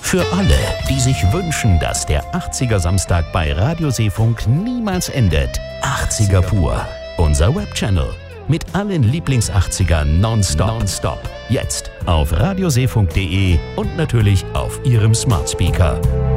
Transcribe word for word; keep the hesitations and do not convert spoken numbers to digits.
Für alle, die sich wünschen, dass der achtziger Samstag bei Radioseefunk niemals endet. achtziger pur. Unser Webchannel. Mit allen Lieblings-achtzigern nonstop. nonstop. Jetzt auf radioseefunk punkt de und natürlich auf Ihrem Smart Speaker.